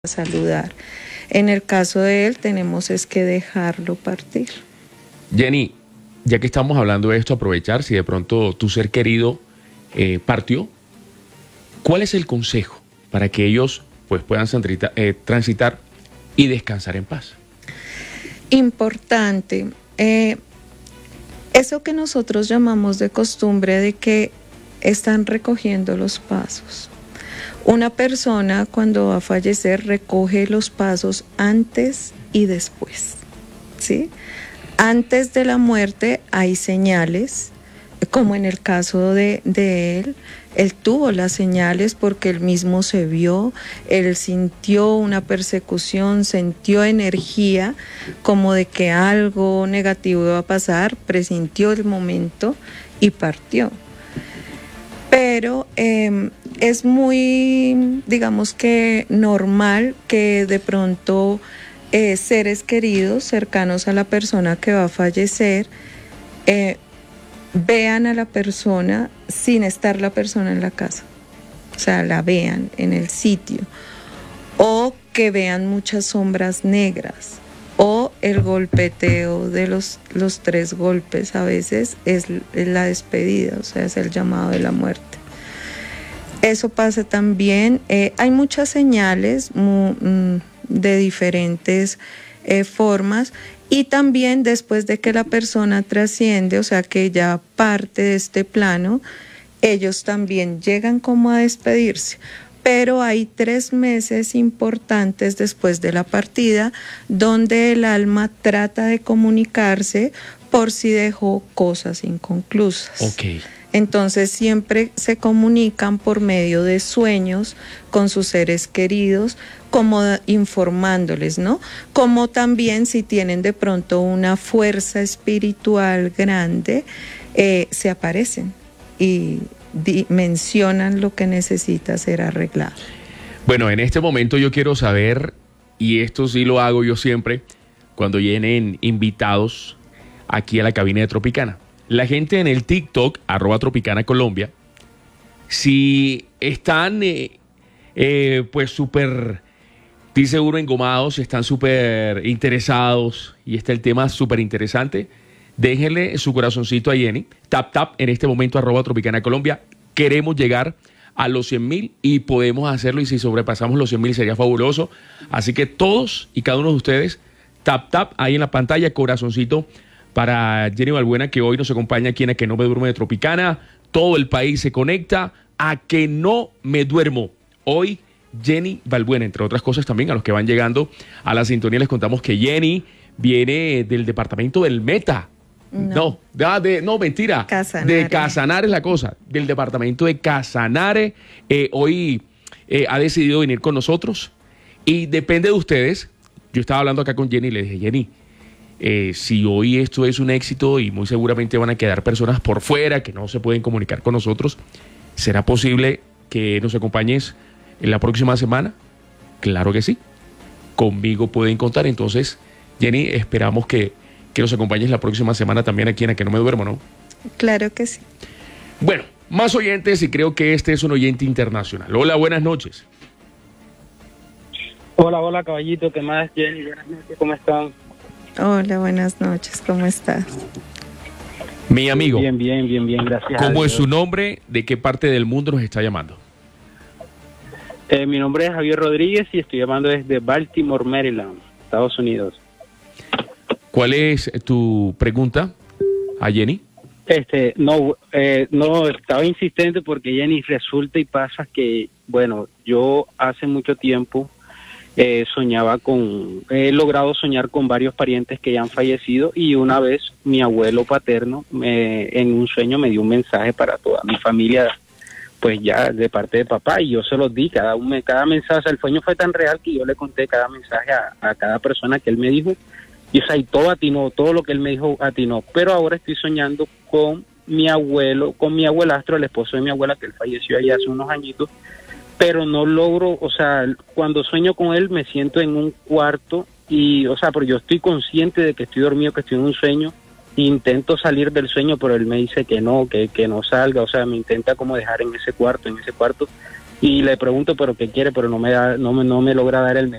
saludar. En el caso de él, tenemos es que dejarlo partir. Jenny, ya que estamos hablando de esto, aprovechar si de pronto tu ser querido partió, ¿cuál es el consejo para que ellos pues puedan transitar y descansar en paz? Importante, eso que nosotros llamamos de costumbre de que están recogiendo los pasos. Una persona cuando va a fallecer recoge los pasos antes y después, ¿sí? Antes de la muerte hay señales, como en el caso de él tuvo las señales porque él mismo se vio, él sintió una persecución, sintió energía como de que algo negativo iba a pasar, presintió el momento y partió. Pero es muy, digamos que normal que de pronto seres queridos cercanos a la persona que va a fallecer vean a la persona sin estar la persona en la casa. O sea, la vean en el sitio. O que vean muchas sombras negras. O el golpeteo de los 3 golpes a veces es la despedida, o sea, es el llamado de la muerte. Eso pasa también. Hay muchas señales de diferentes formas y también después de que la persona trasciende, o sea, que ya parte de este plano, ellos también llegan como a despedirse. Pero hay 3 meses importantes después de la partida donde el alma trata de comunicarse por si dejó cosas inconclusas. Okay. Entonces siempre se comunican por medio de sueños con sus seres queridos, como informándoles, ¿no? Como también si tienen de pronto una fuerza espiritual grande, se aparecen y mencionan lo que necesita ser arreglado. Bueno, en este momento yo quiero saber, y esto sí lo hago yo siempre, cuando vienen invitados aquí a la cabina de Tropicana. La gente en el TikTok, @Tropicana Colombia, si están pues súper, estoy seguro, engomados, si están súper interesados y está el tema súper interesante, déjenle su corazoncito a Jenny, tap en este momento @Tropicana Colombia. Queremos llegar a los 100,000 y podemos hacerlo, y si sobrepasamos los 100,000 sería fabuloso. Así que todos y cada uno de ustedes, tap ahí en la pantalla, corazoncito para Jenny Balbuena, que hoy nos acompaña aquí en A Que No Me Duermo de Tropicana. Todo el país se conecta a Que No Me Duermo. Hoy Jenny Balbuena, entre otras cosas también, a los que van llegando a la sintonía les contamos que Jenny viene del departamento del Meta. No, mentira. Casanare. De Casanare es la cosa, del departamento de Casanare. Hoy ha decidido venir con nosotros y depende de ustedes. Yo estaba hablando acá con Jenny y le dije, Jenny, si hoy esto es un éxito y muy seguramente van a quedar personas por fuera que no se pueden comunicar con nosotros, ¿será posible que nos acompañes en la próxima semana? Claro que sí. Conmigo pueden contar. Entonces, Jenny, esperamos que nos acompañes la próxima semana también aquí en A Que No Me Duermo, ¿no? Claro que sí. Bueno, más oyentes y creo que este es un oyente internacional. Hola, buenas noches. Hola, caballito, ¿qué más, Jenny? Buenas noches, ¿cómo están? Hola, buenas noches, ¿cómo estás? Mi amigo. Bien, gracias. ¿Cómo es su nombre? ¿De qué parte del mundo nos está llamando? Mi nombre es Javier Rodríguez y estoy llamando desde Baltimore, Maryland, Estados Unidos. ¿Cuál es tu pregunta a Jenny? No, estaba insistente porque Jenny, resulta y pasa que, bueno, yo hace mucho tiempo he logrado soñar con varios parientes que ya han fallecido, y una vez mi abuelo paterno en un sueño me dio un mensaje para toda mi familia, pues ya de parte de papá, y yo se los di, cada mensaje. O sea, el sueño fue tan real que yo le conté cada mensaje a cada persona que él me dijo, y o sea, y todo atinó, todo lo que él me dijo atinó. Pero ahora estoy soñando con mi abuelo, con mi abuelastro, el esposo de mi abuela, que él falleció allá hace unos añitos, pero no logro, o sea, cuando sueño con él me siento en un cuarto y, o sea, pero yo estoy consciente de que estoy dormido, que estoy en un sueño, intento salir del sueño, pero él me dice que no salga, o sea, me intenta como dejar en ese cuarto, y le pregunto pero qué quiere, pero no me logra dar el